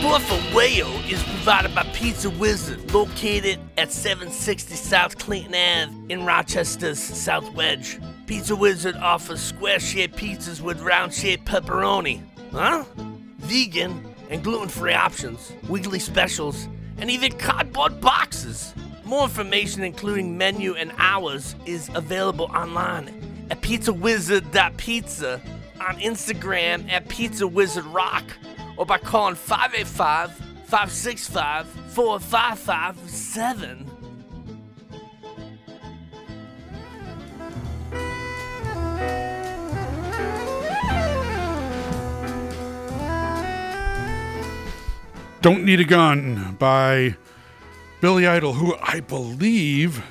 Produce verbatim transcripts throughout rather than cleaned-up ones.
Support for Wayo is provided by Pizza Wizard, located at seven sixty South Clinton Avenue in Rochester's South Wedge. Pizza Wizard offers square-shaped pizzas with round-shaped pepperoni, huh? Vegan and gluten-free options, weekly specials, and even cardboard boxes. More information, including menu and hours, is available online at pizza wizard dot pizza, on Instagram at Pizza Wizard Rock, or by calling five eight five, five six five, four five five seven. Don't Need a Gun by Billy Idol, who I believe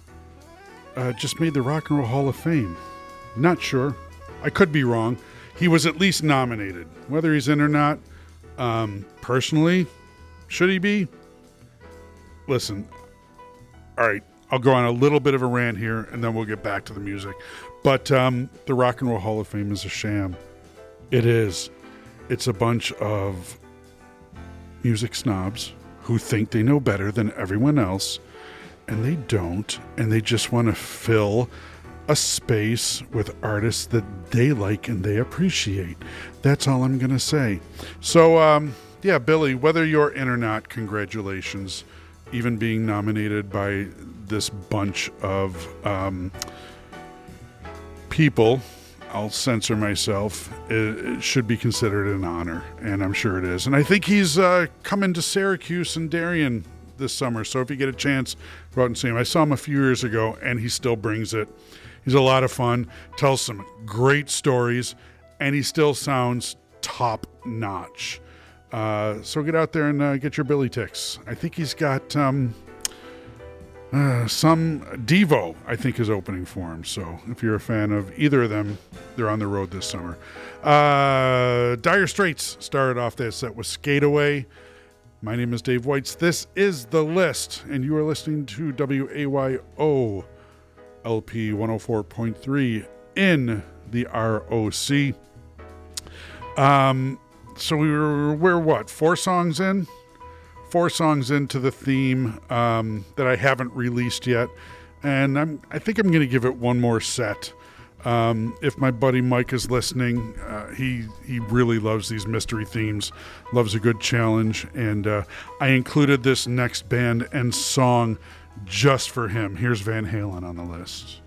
uh, just made the Rock and Roll Hall of Fame. Not sure. I could be wrong. He was at least nominated. Whether he's in or not, um, personally, should he be? Listen, all right, I'll go on a little bit of a rant here, and then we'll get back to the music. But um, the Rock and Roll Hall of Fame is a sham. It is. It's a bunch of music snobs who think they know better than everyone else, and they don't, and they just want to fill a space with artists that they like and they appreciate. That's all I'm going to say. So, um, yeah, Billy, whether you're in or not, congratulations. Even being nominated by this bunch of um, people, I'll censor myself, it, it should be considered an honor, and I'm sure it is. And I think he's uh, coming to Syracuse and Darien this summer, so if you get a chance, go out and see him. I saw him a few years ago, and he still brings it. He's a lot of fun, tells some great stories, and he still sounds top-notch. Uh, so get out there and uh, get your Billy Ticks. I think he's got... Um, Uh, some Devo, I think, is opening for him. So if you're a fan of either of them, they're on the road this summer. Uh, Dire Straits started off that set with Skate Away. My name is Dave Weitz. This is The List, and you are listening to W A Y O L P one oh four point three in the R O C. Um, so we were, we're what, four songs in? Four songs into the theme um, that I haven't released yet, and I'm, I think I'm going to give it one more set. Um, if my buddy Mike is listening, uh, he he really loves these mystery themes, loves a good challenge, and uh, I included this next band and song just for him. Here's Van Halen on the list.